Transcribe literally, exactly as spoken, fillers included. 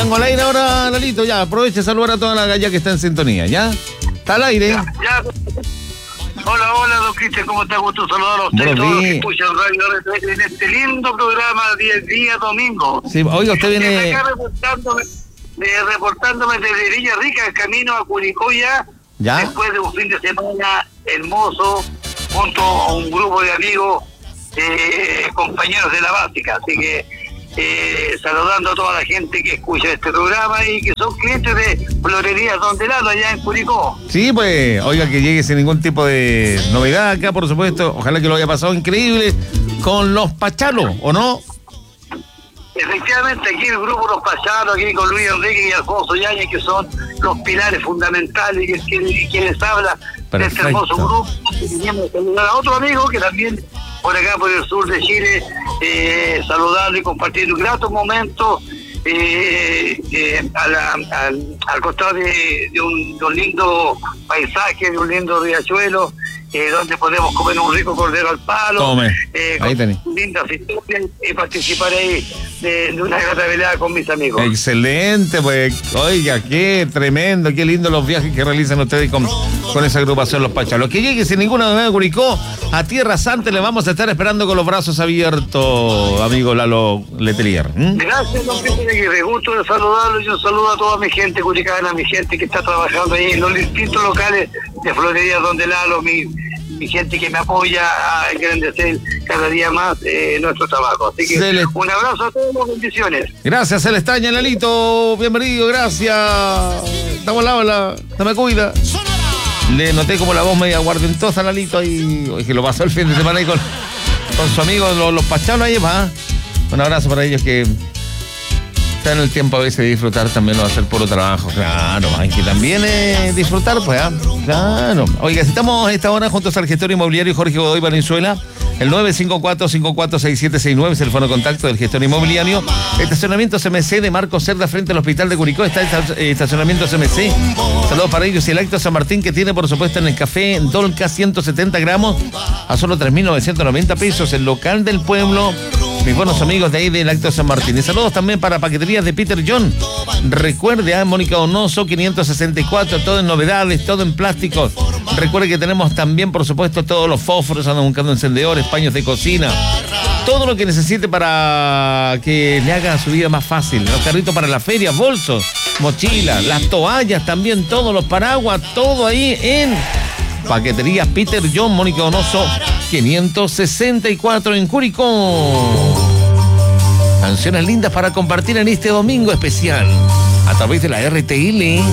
Tengo al aire ahora, Lalito, ya, aproveche a saludar a toda la galla que está en sintonía, ¿ya? Está al aire. Ya, ya. Hola, hola, don Cristian, ¿cómo está? Gusto saludar a usted y todos los que escuchan Radio R T en este lindo programa día, día domingo. Sí, oiga, usted viene... Acá reportándome, eh, reportándome desde Villa Rica, el camino a Curicó ya, ¿Ya? Después de un fin de semana hermoso, junto a un grupo de amigos, eh, compañeros de la básica, así que eh, saludando a toda la gente que escucha este programa y que son clientes de Florería Don Delano allá en Curicó. Sí, pues, oiga, que llegue sin ningún tipo de novedad acá, por supuesto. Ojalá que lo haya pasado increíble con los Pachalos, ¿o no? Efectivamente, aquí el grupo Los Pachalos, aquí con Luis Enrique y Alfonso Yáñez, que son los pilares fundamentales y quienes quien les habla de este hermoso grupo. Teníamos que saludar a otro amigo que también por acá, por el sur de Chile, eh, saludarlo y compartir un grato momento eh, eh, a la, al, al costado de, de, un, de un lindo paisaje, de un lindo riachuelo, eh, donde podemos comer un rico cordero al palo. Tome, eh, ahí tenés. Lindas historias y participar ahí de, de una grata velada con mis amigos. Excelente, pues, oiga, qué tremendo, qué lindo los viajes que realizan ustedes con, con esa agrupación Los Pachalos. Que llegue sin ninguna novedad de Curicó a Tierra Santa, le vamos a estar esperando con los brazos abiertos, amigo Lalo Letelier. ¿Mm? Gracias, don Pepe Aguirre, gusto de saludarlo y un saludo a toda mi gente curicana, mi gente que está trabajando ahí en los distintos locales de Florería donde Lalo, mi, mi gente que me apoya a engrandecer cada día más eh, nuestro trabajo. Así que le... un abrazo a todos, bendiciones. Gracias, se le extraña, Lalito, bienvenido, gracias. Estamos al lado, la... no me cuida. Le noté como la voz media guardentosa, Lalito, ahí, que lo pasó el fin de semana ahí con, con su amigo, los, los Pachalos ahí, va. Un abrazo para ellos que están en el tiempo a veces de disfrutar, también lo va a hacer puro trabajo. Claro, hay que también eh, disfrutar, pues, ¿ah? Claro. Oiga, si estamos a esta hora juntos al gestor inmobiliario Jorge Godoy Valenzuela, el nueve cinco cuatro, cinco cuatro seis siete seis nueve es el teléfono de contacto del gestor inmobiliario. Estacionamiento C M C de Marcos Cerda frente al Hospital de Curicó. Está el estacionamiento C M C. Saludos para ellos y el Acto San Martín, que tiene por supuesto en el café Dolca ciento setenta gramos a solo tres mil novecientos noventa pesos. El local del pueblo. Mis buenos amigos de ahí del Acto San Martín. Y saludos también para paqueterías de Peter John. Recuerde a Mónica Donoso quinientos sesenta y cuatro, todo en novedades, todo en plásticos. Recuerde que tenemos también, por supuesto, todos los fósforos, andan buscando encendedores, paños de cocina. Todo lo que necesite para que le haga su vida más fácil. Los carritos para la feria, bolsos, mochilas, las toallas también, todos los paraguas, todo ahí en Paqueterías Peter John, Mónica Donoso quinientos sesenta y cuatro en Curicó. Canciones lindas para compartir en este domingo especial a través de la R T L.